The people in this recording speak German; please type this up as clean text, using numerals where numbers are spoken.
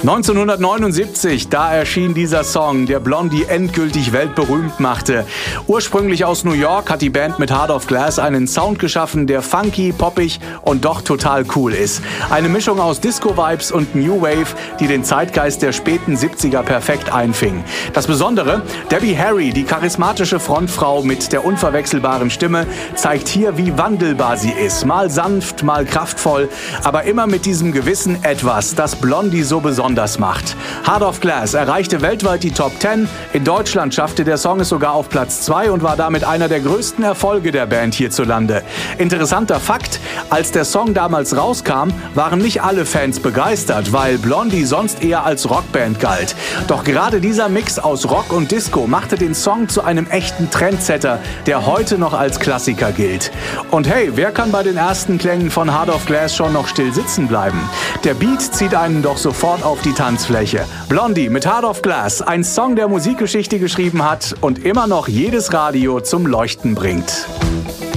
1979, da erschien dieser Song, der Blondie endgültig weltberühmt machte. Ursprünglich aus New York hat die Band mit Heart of Glass einen Sound geschaffen, der funky, poppig und doch total cool ist. Eine Mischung aus Disco-Vibes und New Wave, die den Zeitgeist der späten 70er perfekt einfing. Das Besondere, Debbie Harry, die charismatische Frontfrau mit der unverwechselbaren Stimme, zeigt hier, wie wandelbar sie ist. Mal sanft, mal kraftvoll, aber immer mit diesem gewissen Etwas, das Blondie so besonders macht. Heart of Glass erreichte weltweit die Top 10. In Deutschland schaffte der Song es sogar auf Platz 2 und war damit einer der größten Erfolge der Band hierzulande. Interessanter Fakt, als der Song damals rauskam, waren nicht alle Fans begeistert, weil Blondie sonst eher als Rockband galt. Doch gerade dieser Mix aus Rock und Disco machte den Song zu einem echten Trendsetter, der heute noch als Klassiker gilt. Und hey, wer kann bei den ersten Klängen von Heart of Glass schon noch still sitzen bleiben? Der Beat zieht einen doch sofort auf die Tanzfläche. Blondie mit Heart of Glass, ein Song, der Musikgeschichte geschrieben hat und immer noch jedes Radio zum Leuchten bringt.